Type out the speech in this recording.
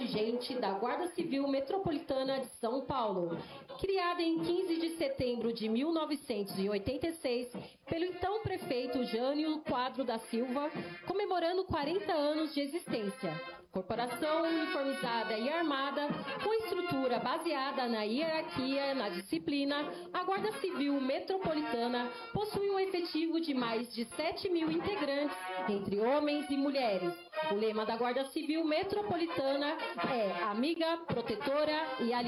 contingente da Guarda Civil Metropolitana de São Paulo, criada em 15 de setembro de 1986 pelo então prefeito Jânio Quadro da Silva, comemorando 40 anos de existência. Corporação uniformizada e armada, com estrutura baseada na hierarquia, na disciplina, a Guarda Civil Metropolitana possui um efetivo de mais de 7.000 integrantes, entre homens e mulheres. O lema da Guarda Civil Metropolitana é amiga, protetora e aliada.